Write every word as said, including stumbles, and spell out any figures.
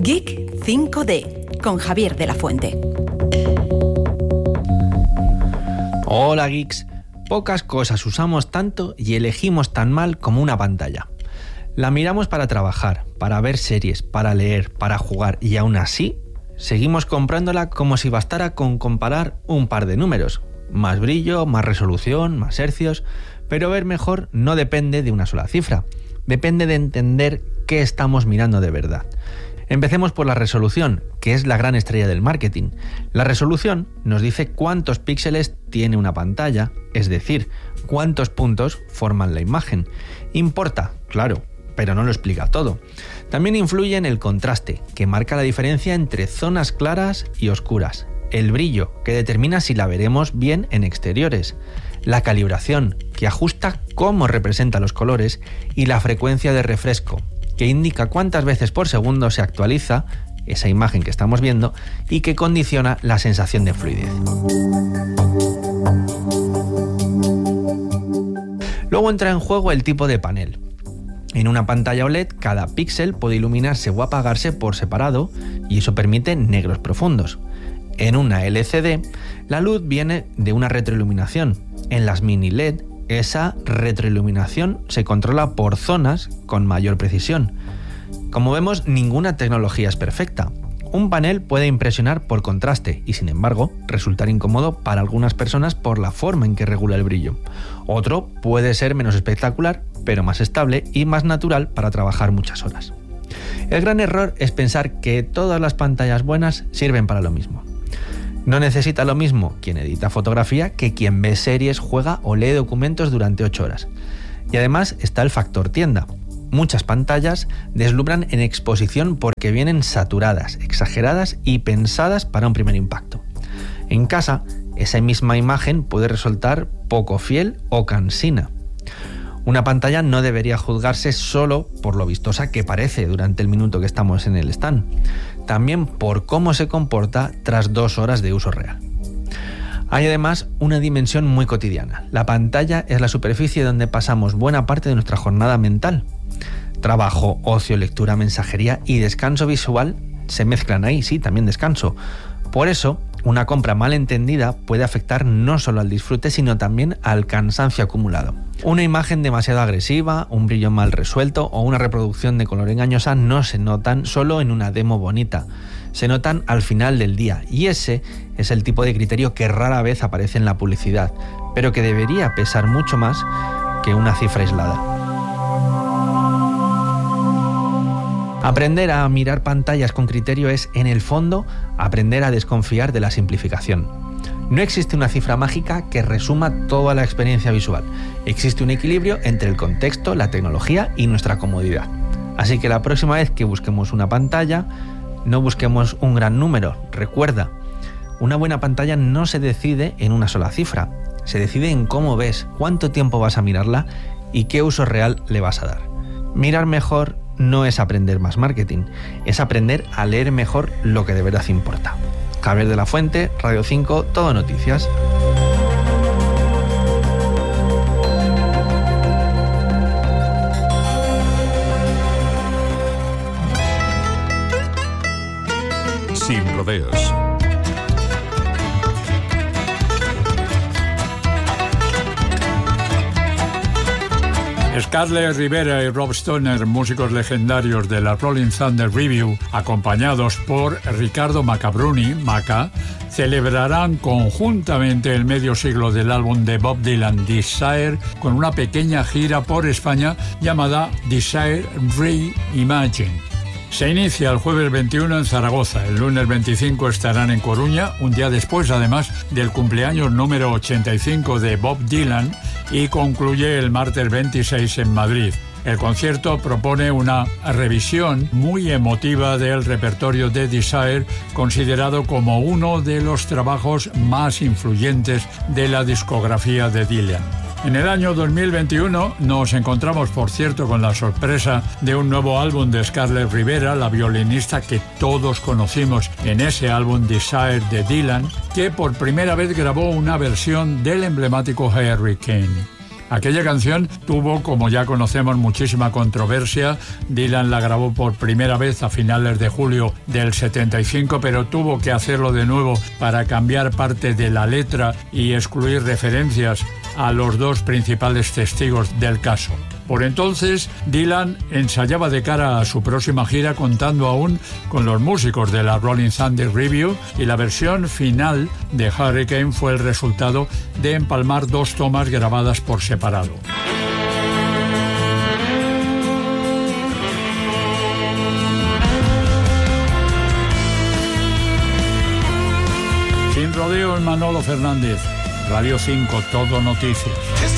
Geek cinco D con Javier de la Fuente. Hola geeks, pocas cosas usamos tanto y elegimos tan mal como una pantalla. La miramos para trabajar, para ver series, para leer, para jugar y aún así seguimos comprándola como si bastara con comparar un par de números. Más brillo, más resolución, más hercios, pero ver mejor no depende de una sola cifra, depende de entender qué estamos mirando de verdad. Empecemos por la resolución, que es la gran estrella del marketing. La resolución nos dice cuántos píxeles tiene una pantalla, es decir, cuántos puntos forman la imagen. Importa, claro, pero no lo explica todo. También influye en el contraste, que marca la diferencia entre zonas claras y oscuras. El brillo, que determina si la veremos bien en exteriores. La calibración, que ajusta cómo representa los colores. Y la frecuencia de refresco, que indica cuántas veces por segundo se actualiza esa imagen que estamos viendo y que condiciona la sensación de fluidez. Luego entra en juego el tipo de panel. En una pantalla O L E D, cada píxel puede iluminarse o apagarse por separado y eso permite negros profundos. En una L C D, la luz viene de una retroiluminación. En las mini L E D, esa retroiluminación se controla por zonas con mayor precisión. Como vemos, ninguna tecnología es perfecta. Un panel puede impresionar por contraste y, sin embargo, resultar incómodo para algunas personas por la forma en que regula el brillo. Otro puede ser menos espectacular, pero más estable y más natural para trabajar muchas horas. El gran error es pensar que todas las pantallas buenas sirven para lo mismo. No necesita lo mismo quien edita fotografía que quien ve series, juega o lee documentos durante ocho horas. Y además está el factor tienda. Muchas pantallas deslumbran en exposición porque vienen saturadas, exageradas y pensadas para un primer impacto. En casa, esa misma imagen puede resultar poco fiel o cansina. Una pantalla no debería juzgarse solo por lo vistosa que parece durante el minuto que estamos en el stand, también por cómo se comporta tras dos horas de uso real. Hay además una dimensión muy cotidiana. La pantalla es la superficie donde pasamos buena parte de nuestra jornada mental. Trabajo, ocio, lectura, mensajería y descanso visual se mezclan ahí, sí, también descanso. Por eso, una compra mal entendida puede afectar no solo al disfrute, sino también al cansancio acumulado. Una imagen demasiado agresiva, un brillo mal resuelto o una reproducción de color engañosa no se notan solo en una demo bonita, se notan al final del día, y ese es el tipo de criterio que rara vez aparece en la publicidad, pero que debería pesar mucho más que una cifra aislada. Aprender a mirar pantallas con criterio es, en el fondo, aprender a desconfiar de la simplificación. No existe una cifra mágica que resuma toda la experiencia visual. Existe un equilibrio entre el contexto, la tecnología y nuestra comodidad. Así que la próxima vez que busquemos una pantalla, no busquemos un gran número. Recuerda, una buena pantalla no se decide en una sola cifra. Se decide en cómo ves, cuánto tiempo vas a mirarla y qué uso real le vas a dar. Mirar mejor no es aprender más marketing, es aprender a leer mejor lo que de verdad importa. Javier de la Fuente, Radio cinco, Todo Noticias. Sin rodeos. Scarlett Rivera y Rob Stoner, músicos legendarios de la Rolling Thunder Revue, acompañados por Ricardo Macabrini, Maca, celebrarán conjuntamente el medio siglo del álbum de Bob Dylan, Desire, con una pequeña gira por España llamada Desire Reimagine. Se inicia el jueves veintiuno en Zaragoza, el lunes veinticinco estarán en Coruña, un día después además del cumpleaños número ochenta y cinco de Bob Dylan, y concluye el martes veintiséis en Madrid. El concierto propone una revisión muy emotiva del repertorio de Desire, considerado como uno de los trabajos más influyentes de la discografía de Dylan. En el año dos mil veintiuno nos encontramos, por cierto, con la sorpresa de un nuevo álbum de Scarlett Rivera, la violinista que todos conocimos en ese álbum Desire de Dylan, que por primera vez grabó una versión del emblemático Hurricane. Aquella canción tuvo, como ya conocemos, muchísima controversia. Dylan la grabó por primera vez a finales de julio del setenta y cinco, pero tuvo que hacerlo de nuevo para cambiar parte de la letra y excluir referencias a los dos principales testigos del caso. Por entonces, Dylan ensayaba de cara a su próxima gira, contando aún con los músicos de la Rolling Thunder Revue, y la versión final de Hurricane fue el resultado de empalmar dos tomas grabadas por separado. Sin rodeos, Manolo Fernández, Radio cinco, Todo Noticias.